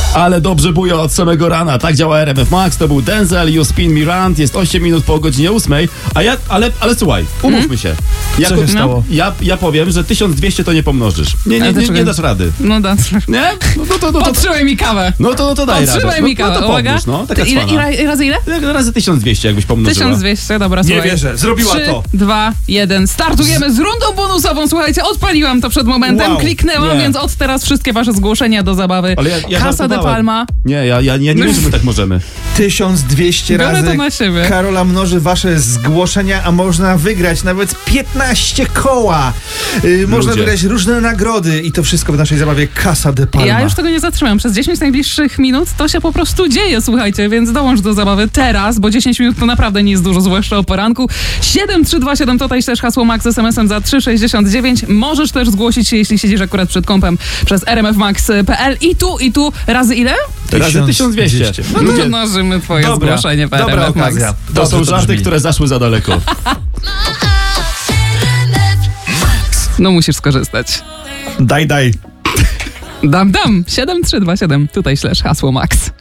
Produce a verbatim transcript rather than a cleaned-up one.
Ale dobrze buja od samego rana. Tak działa R M F Max. To był Denzel, You Spin Me Round. Jest osiem minut po godzinie ósmej. A ja, ale, ale słuchaj, umówmy hmm? się. Co się stało? Ja, ja powiem, że tysiąc dwieście to nie pomnożysz. Nie, nie, nie, nie dasz rady. No da. Nie? No, no, to, no, to, Podtrzymaj mi kawę. No to, no to daj radę. Podtrzymaj mi kawę, no, no to uwaga. pomnóż, no, taka ile, ile, razy ile? Razy tysiąc dwieście jakbyś pomnożyła. tysiąc dwieście, dobra, słuchaj. Nie wierzę, zrobiła trzy, to. dwa, jeden. Startujemy z rundą bonusową. Słuchajcie, odpaliłam to przed momentem, Wow. kliknęłam, Nie. więc od teraz wszystkie wasze zgłoszenia do zabawy. Ale ja, ja Casa de żartowałem. Palma. Nie, ja, ja, ja nie wiem, że my tak możemy. tysiąc dwieście Biorę razy to na siebie. Karola mnoży wasze zgłoszenia, a można wygrać nawet piętnaście koła. Yy, można Ludzie. wygrać różne nagrody i to wszystko w naszej zabawie Casa de Palma. Ja już tego nie zatrzymam. Przez dziesięć najbliższych minut to się po prostu dzieje, słuchajcie, więc dołącz do zabawy teraz, bo dziesięć minut to naprawdę nie jest dużo, zwłaszcza o poranku. siedem trzy dwa siedem to też hasło Max es em esem za trzy sześćdziesiąt dziewięć. Możesz też zgłosić się, jeśli siedzisz akurat przed kompem przez r m f max kropka p l i tu, i tu razy ile? Razy tysiąc dwieście. No Ludzie, to mnożymy twoje Dobra, zgłoszenie w dobra R M F Max. okazja. to Dobrze są żarty, brzmi. które zaszły za daleko. No musisz skorzystać. Daj, daj. Dam, dam. siedem trzy dwa siedem. Tutaj ślesz hasło Max.